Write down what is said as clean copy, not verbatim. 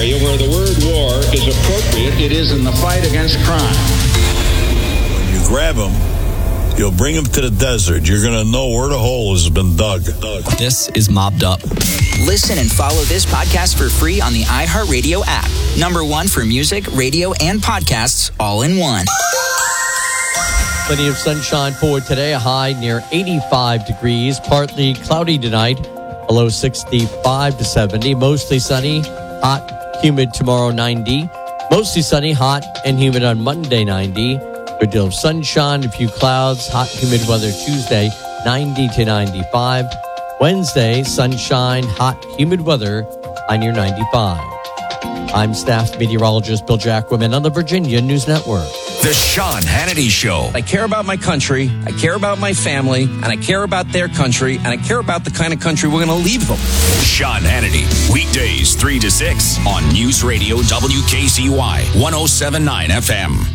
area where the word war is appropriate, it is in the fight against crime. When you grab them, you'll bring them to the desert. You're going to know where the hole has been dug. This is Mobbed Up. Listen and follow this podcast for free on the iHeartRadio app. #1 for music, radio, and podcasts all in one. Plenty of sunshine for today. A high near 85 degrees. Partly cloudy tonight. A low 65 to 70. Mostly sunny. Hot, humid tomorrow, 90. Mostly sunny, hot, and humid on Monday, 90. Good deal of sunshine, a few clouds. Hot, humid weather Tuesday, 90 to 95. Wednesday, sunshine, hot, humid weather, high near 95. I'm staff meteorologist Bill Jacquemin on the Virginia News Network. The Sean Hannity Show. I care about my country, I care about my family, and I care about their country, and I care about the kind of country we're going to leave them. Sean Hannity, weekdays 3 to 6 on News Radio WKCY 107.9 FM.